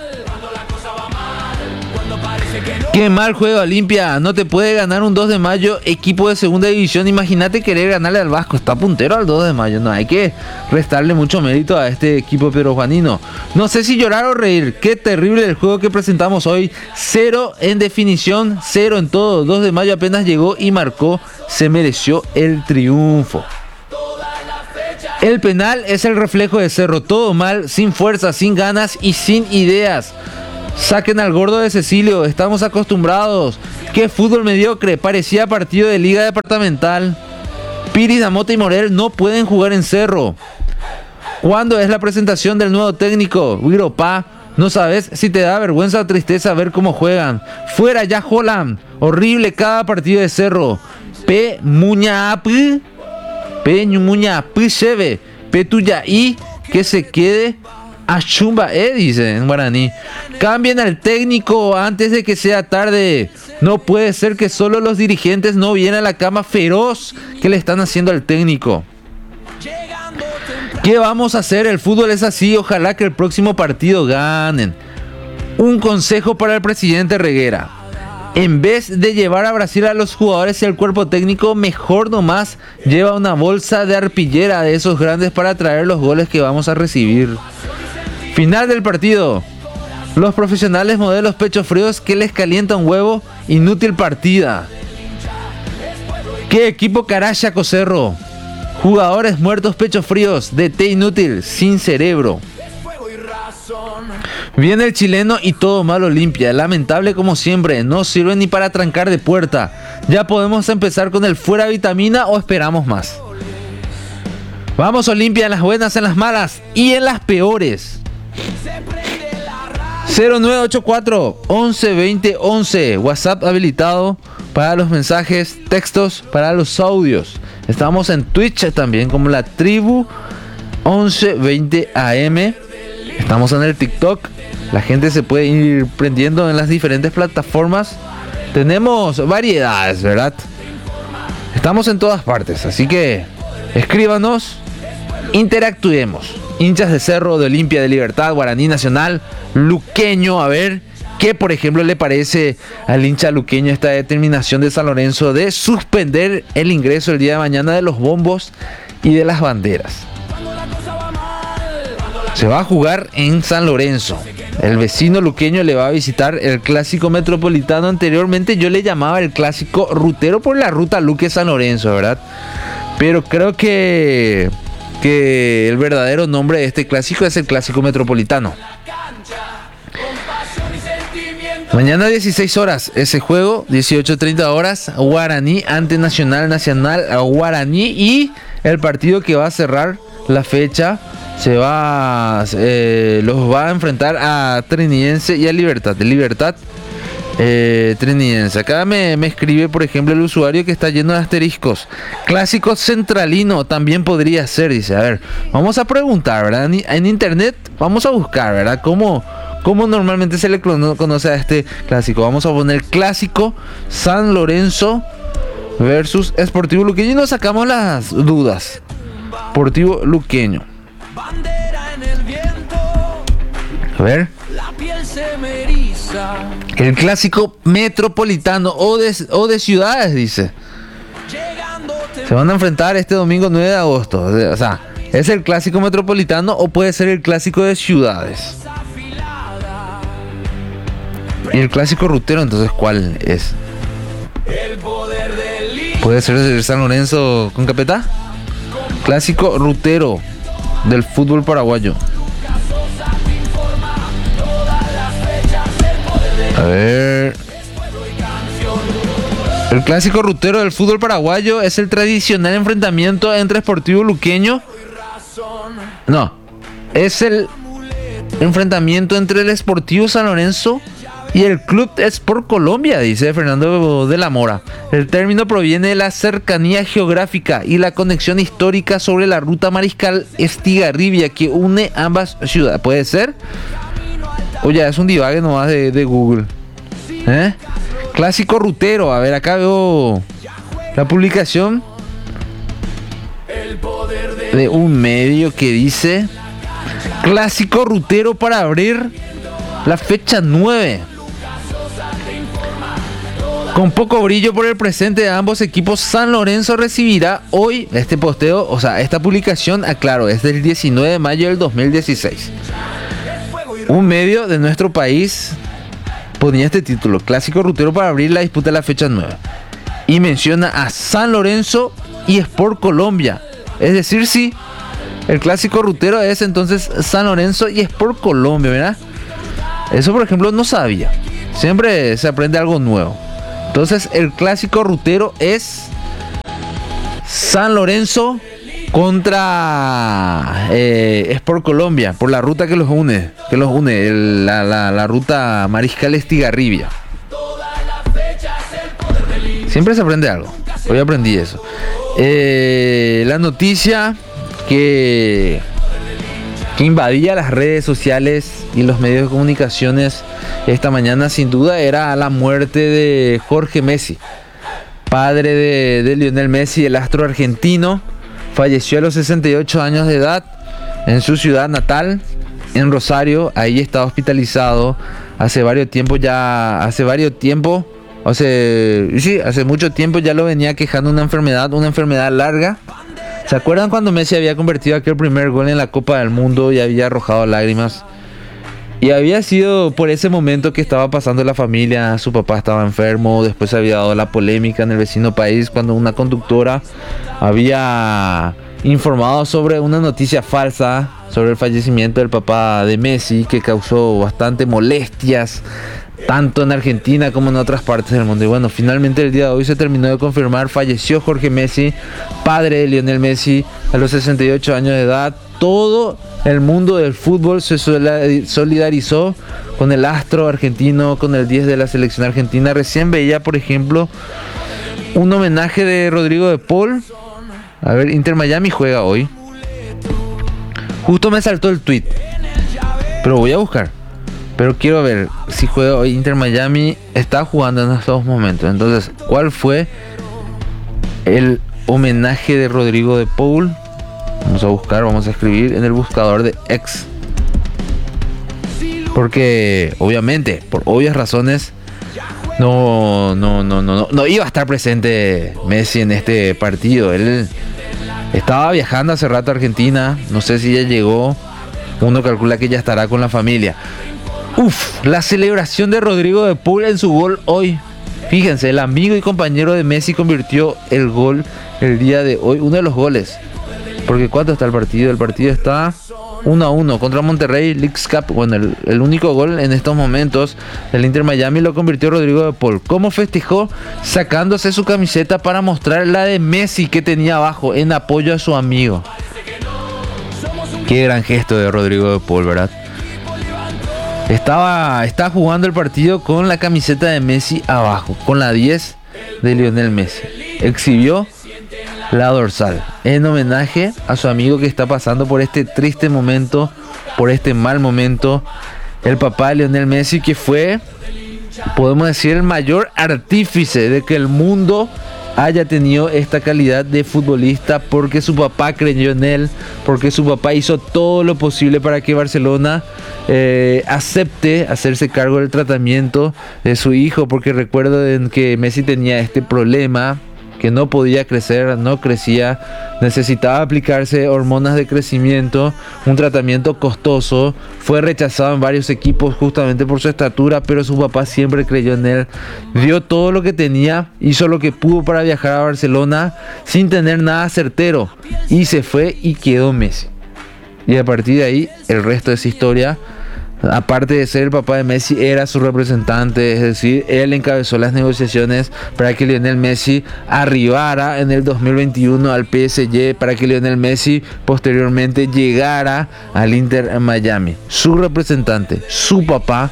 Qué mal juega Olimpia, no te puede ganar un 2 de mayo, equipo de segunda división. Imagínate querer ganarle al Vasco, está puntero al 2 de mayo, no hay que restarle mucho mérito a este equipo perujuanino. No sé si llorar o reír, qué terrible el juego que presentamos hoy. 0 en definición, 0 en todo. 2 de mayo apenas llegó y marcó, se mereció el triunfo. El penal es el reflejo de Cerro, todo mal, sin fuerza, sin ganas y sin ideas. Saquen al gordo de Cecilio, estamos acostumbrados. Qué fútbol mediocre, parecía partido de liga departamental. Piri, Damota y Morel no pueden jugar en Cerro. ¿Cuándo es la presentación del nuevo técnico? Wiropa, no sabes si te da vergüenza o tristeza ver cómo juegan. Fuera ya Holland, horrible cada partido de Cerro. P Muñapi, P Muñapi Cheve, P tuya y que se quede a chumba, dice en guaraní. Cambien al técnico antes de que sea tarde. No puede ser que solo los dirigentes no vienen a la cama feroz que le están haciendo al técnico. ¿Qué vamos a hacer? El fútbol es así. Ojalá que el próximo partido ganen. Un consejo para el presidente Reguera. En vez de llevar a Brasil a los jugadores y al cuerpo técnico, mejor nomás lleva una bolsa de arpillera de esos grandes para traer los goles que vamos a recibir. Final del partido. Los profesionales modelos pechos fríos que les calienta un huevo. Inútil partida. ¿Qué equipo caracha Cerro? Jugadores muertos pechos fríos. DT inútil, sin cerebro. Viene el chileno y todo mal Olimpia. Lamentable como siempre. No sirve ni para trancar de puerta. Ya podemos empezar con el fuera vitamina o esperamos más. Vamos Olimpia, en las buenas, en las malas y en las peores. 0984 11 20 11. WhatsApp habilitado para los mensajes, textos, para los audios. Estamos en Twitch también como La Tribu 1120 AM. Estamos en el TikTok. La gente se puede ir prendiendo en las diferentes plataformas. Tenemos variedades, ¿verdad? Estamos en todas partes, así que escríbanos, interactuemos. Hinchas de Cerro, de Olimpia, de Libertad, Guaraní Nacional, Luqueño, a ver qué por ejemplo le parece al hincha luqueño esta determinación de San Lorenzo de suspender el ingreso el día de mañana de los bombos y de las banderas. Se va a jugar en San Lorenzo. El vecino luqueño le va a visitar el clásico metropolitano. Anteriormente yo le llamaba el clásico rutero por la ruta Luque-San Lorenzo, ¿verdad? Pero creo que el verdadero nombre de este clásico es el clásico metropolitano. Mañana 16 horas ese juego, 18:30 horas, Guaraní ante Nacional Guaraní, y el partido que va a cerrar la fecha los va a enfrentar a Trinidense y a Libertad. Trinidense. Acá me escribe, por ejemplo, el usuario que está lleno de asteriscos. Clásico centralino también podría ser, dice. A ver, vamos a preguntar, ¿verdad? En internet vamos a buscar, ¿verdad? ¿Cómo normalmente se le conoce a este clásico? Vamos a poner clásico San Lorenzo versus Sportivo Luqueño y nos sacamos las dudas. Sportivo Luqueño. A ver. El clásico metropolitano o de ciudades, dice. Se van a enfrentar este domingo 9 de agosto. O sea, ¿es el clásico metropolitano o puede ser el clásico de ciudades? Y el clásico rutero, entonces, ¿cuál es? ¿Puede ser el San Lorenzo con Capetá? Clásico rutero del fútbol paraguayo. A ver. El clásico rutero del fútbol paraguayo es el tradicional enfrentamiento entre Sportivo Luqueño. No, es el enfrentamiento entre el Sportivo San Lorenzo Y el Club Sport Colombia, dice Fernando de la Mora. El término proviene de la cercanía geográfica y la conexión histórica sobre la ruta Mariscal Estigarribia que une ambas ciudades. ¿Puede ser? Oye, es un divague nomás de Google. Clásico rutero. A ver, acá veo la publicación de un medio que dice: clásico rutero para abrir la fecha 9. Con poco brillo por el presente de ambos equipos, San Lorenzo recibirá hoy este posteo, o sea, esta publicación, aclaro, es del 19 de mayo del 2016. Un medio de nuestro país ponía este título: clásico rutero para abrir la disputa de la fecha 9. Y menciona a San Lorenzo y Sport Colombia. Es decir, sí, el clásico rutero es entonces San Lorenzo y Sport Colombia, ¿verdad? Eso, por ejemplo, no sabía. Siempre se aprende algo nuevo. Entonces, el clásico rutero es San Lorenzo contra Sport Colombia, por la ruta que los une, la ruta Mariscal Estigarribia. Siempre se aprende algo. Hoy aprendí eso. La noticia que invadía las redes sociales y los medios de comunicaciones esta mañana, sin duda, era la muerte de Jorge Messi, padre de Lionel Messi, el astro argentino. Falleció a los 68 años de edad en su ciudad natal, en Rosario. Ahí está hospitalizado hace mucho tiempo ya lo venía quejando una enfermedad larga. ¿Se acuerdan cuando Messi había convertido aquel primer gol en la Copa del Mundo y había arrojado lágrimas? Y había sido por ese momento que estaba pasando la familia. Su papá estaba enfermo. Después había dado la polémica en el vecino país cuando una conductora había informado sobre una noticia falsa sobre el fallecimiento del papá de Messi, que causó bastante molestias tanto en Argentina como en otras partes del mundo. Y bueno, finalmente el día de hoy se terminó de confirmar: falleció Jorge Messi, padre de Lionel Messi, a los 68 años de edad. Todo el mundo del fútbol se solidarizó con el astro argentino, con el 10 de la selección argentina. Recién veía, por ejemplo, un homenaje de Rodrigo de Paul. A ver, Inter Miami juega hoy. Justo me saltó el tweet, pero voy a buscar. Pero quiero ver si juega hoy. Inter Miami está jugando en estos momentos. Entonces, ¿cuál fue el homenaje de Rodrigo de Paul? Vamos a buscar, vamos a escribir en el buscador de X. Porque, obviamente, por obvias razones, no iba a estar presente Messi en este partido. Él estaba viajando hace rato a Argentina. No sé si ya llegó. Uno calcula que ya estará con la familia. La celebración de Rodrigo de Paul en su gol hoy. Fíjense, el amigo y compañero de Messi convirtió el gol el día de hoy. Uno de los goles. Porque ¿cuánto está el partido? El partido está 1-1 contra Monterrey, Leagues Cup. Bueno, el único gol en estos momentos del Inter Miami lo convirtió Rodrigo de Paul. ¿Cómo festejó? Sacándose su camiseta para mostrar la de Messi que tenía abajo en apoyo a su amigo. Qué gran gesto de Rodrigo de Paul, ¿verdad? Está jugando el partido con la camiseta de Messi abajo, con la 10 de Lionel Messi. Exhibió la dorsal en homenaje a su amigo que está pasando por este triste momento, por este mal momento. El papá de Lionel Messi, que fue, podemos decir, el mayor artífice de que el mundo haya tenido esta calidad de futbolista, porque su papá creyó en él, porque su papá hizo todo lo posible para que Barcelona acepte hacerse cargo del tratamiento de su hijo, porque recuerdo que Messi tenía este problema, que no podía crecer, no crecía, necesitaba aplicarse hormonas de crecimiento, un tratamiento costoso. Fue rechazado en varios equipos justamente por su estatura, pero su papá siempre creyó en él, dio todo lo que tenía, hizo lo que pudo para viajar a Barcelona sin tener nada certero, y se fue y quedó Messi. Y a partir de ahí el resto es historia. Aparte de ser el papá de Messi, era su representante, es decir, él encabezó las negociaciones para que Lionel Messi arribara en el 2021 al PSG, para que Lionel Messi posteriormente llegara al Inter Miami. Su representante, su papá,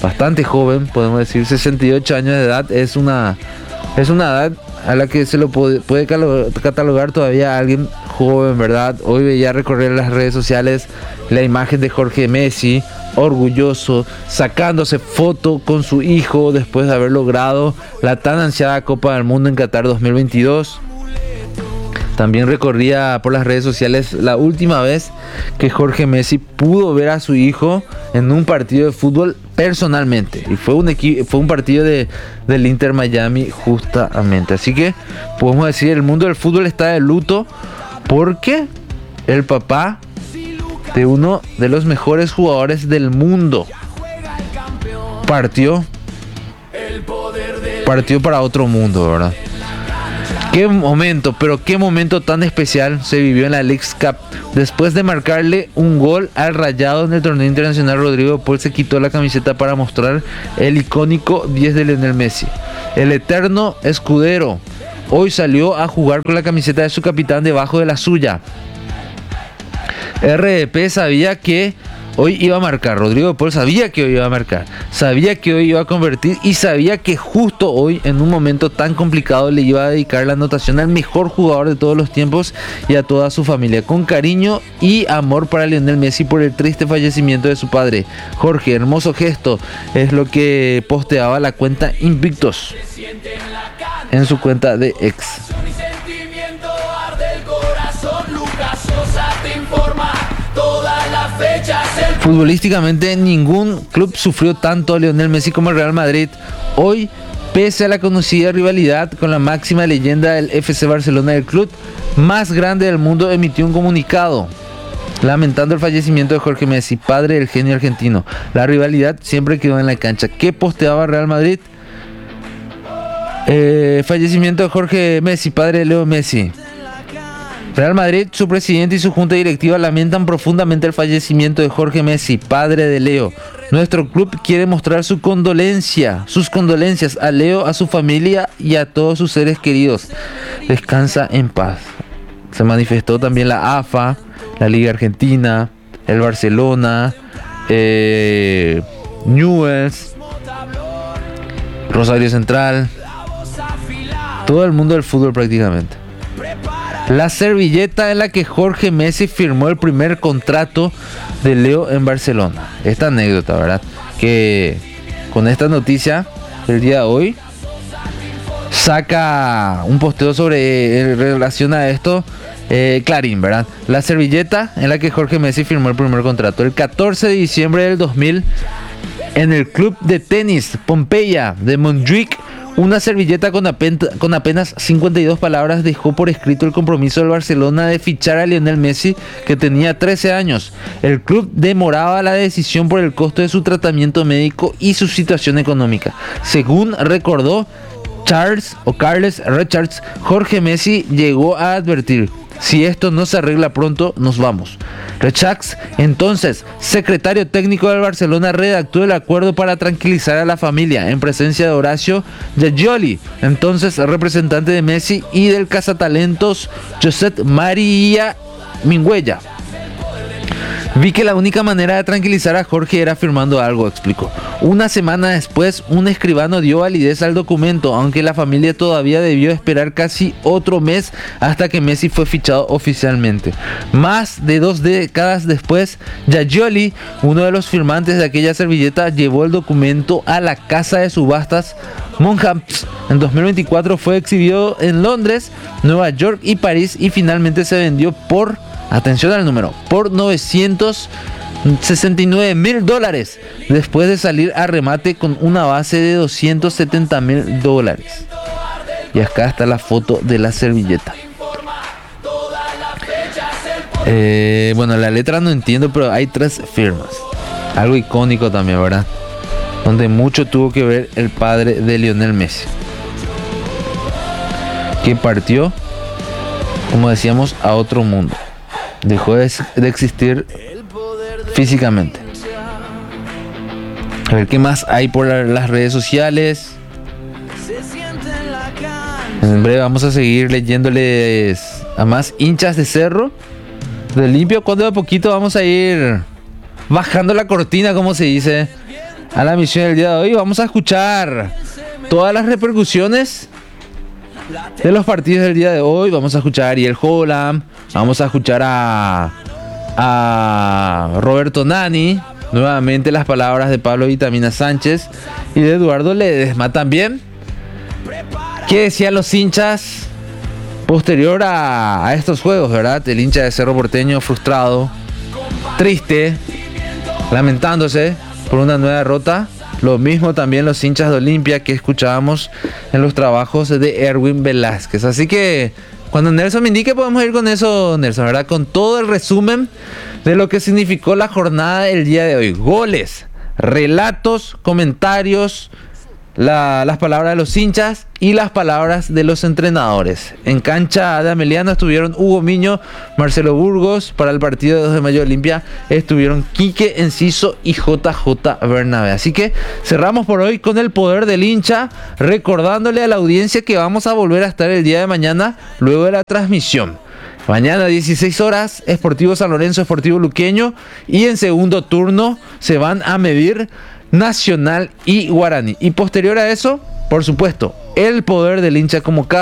bastante joven, podemos decir 68 años de edad, es una edad a la que se lo puede catalogar todavía a alguien joven, ¿verdad? Hoy veía recorrer las redes sociales la imagen de Jorge Messi, orgulloso, sacándose foto con su hijo después de haber logrado la tan ansiada Copa del Mundo en Qatar 2022. También recorría por las redes sociales la última vez que Jorge Messi pudo ver a su hijo en un partido de fútbol personalmente. Y fue un partido del Inter Miami justamente. Así que podemos decir, el mundo del fútbol está de luto porque el papá de uno de los mejores jugadores del mundo partió para otro mundo, ¿verdad? Qué momento, pero qué momento tan especial se vivió en la Leagues Cup. Después de marcarle un gol al Rayado en el torneo internacional, Rodrigo Paul se quitó la camiseta para mostrar el icónico 10 de Lionel Messi. El eterno escudero hoy salió a jugar con la camiseta de su capitán debajo de la suya. RDP sabía que hoy iba a marcar, Rodrigo Paul sabía que hoy iba a marcar, sabía que hoy iba a convertir y sabía que justo hoy, en un momento tan complicado, le iba a dedicar la anotación al mejor jugador de todos los tiempos y a toda su familia, con cariño y amor para Lionel Messi por el triste fallecimiento de su padre. Jorge, hermoso gesto, es lo que posteaba la cuenta Invictus en su cuenta de X. Futbolísticamente, ningún club sufrió tanto a Lionel Messi como el Real Madrid. Hoy, pese a la conocida rivalidad con la máxima leyenda del FC Barcelona, el club más grande del mundo emitió un comunicado lamentando el fallecimiento de Jorge Messi, padre del genio argentino. La rivalidad siempre quedó en la cancha. ¿Qué posteaba Real Madrid? Fallecimiento de Jorge Messi, padre de Leo Messi. Real Madrid, su presidente y su junta directiva lamentan profundamente el fallecimiento de Jorge Messi, padre de Leo. Nuestro club quiere mostrar sus condolencias a Leo, a su familia y a todos sus seres queridos. Descansa en paz. Se manifestó también la AFA, la Liga Argentina, el Barcelona, Newell's, Rosario Central, todo el mundo del fútbol prácticamente. La servilleta en la que Jorge Messi firmó el primer contrato de Leo en Barcelona. Esta anécdota, ¿verdad? Que con esta noticia el día de hoy saca un posteo en relación a esto, Clarín, ¿verdad? La servilleta en la que Jorge Messi firmó el primer contrato. El 14 de diciembre del 2000, en el club de tenis Pompeya de Montjuic, una servilleta con apenas 52 palabras dejó por escrito el compromiso del Barcelona de fichar a Lionel Messi, que tenía 13 años. El club demoraba la decisión por el costo de su tratamiento médico y su situación económica. Según recordó Carles Richards, Jorge Messi llegó a advertir: si esto no se arregla pronto, nos vamos. Richards, entonces secretario técnico del Barcelona, redactó el acuerdo para tranquilizar a la familia en presencia de Horacio Giagioli, entonces representante de Messi, y del cazatalentos Josep Maria Minguella. Vi que la única manera de tranquilizar a Jorge era firmando algo, explicó. Una semana después, un escribano dio validez al documento, aunque la familia todavía debió esperar casi otro mes hasta que Messi fue fichado oficialmente. Más de 2 décadas después, Giagioli, uno de los firmantes de aquella servilleta, llevó el documento a la casa de subastas Monhamps. En 2024 fue exhibido en Londres, Nueva York y París, y finalmente se vendió por, atención al número, por $969,000, después de salir a remate con una base de $270,000. Y acá está la foto de la servilleta. Bueno, la letra no entiendo, pero hay 3 firmas. Algo icónico también, ¿verdad? Donde mucho tuvo que ver el padre de Lionel Messi, que partió, como decíamos, a otro mundo. Dejó de existir físicamente. A ver qué más hay por las redes sociales. En breve vamos a seguir leyéndoles a más hinchas de Cerro de Limpio, cuando de a poquito vamos a ir bajando la cortina, como se dice, a la emisión del día de hoy. Vamos a escuchar todas las repercusiones de los partidos del día de hoy. Vamos a escuchar a Ariel Holland, vamos a escuchar a Roberto Nani, nuevamente las palabras de Pablo Vitamina Sánchez y de Eduardo Ledesma también. ¿Qué decían los hinchas posterior a estos juegos, verdad? El hincha de Cerro Porteño frustrado, triste, lamentándose por una nueva derrota. Lo mismo también los hinchas de Olimpia que escuchábamos en los trabajos de Erwin Velázquez. Así que cuando Nelson me indique podemos ir con eso, Nelson, ¿verdad? Con todo el resumen de lo que significó la jornada del día de hoy. Goles, relatos, comentarios, las palabras de los hinchas y las palabras de los entrenadores. En cancha de Ameliano estuvieron Hugo Miño, Marcelo Burgos. Para el partido de 2 de mayo de Olimpia estuvieron Quique Enciso y JJ Bernabé. Así que cerramos por hoy con el poder del hincha, recordándole a la audiencia que vamos a volver a estar el día de mañana luego de la transmisión. Mañana 16 horas, Sportivo San Lorenzo, Sportivo Luqueño, y en segundo turno se van a medir Nacional y Guaraní. Y posterior a eso, por supuesto, el poder del hincha como cada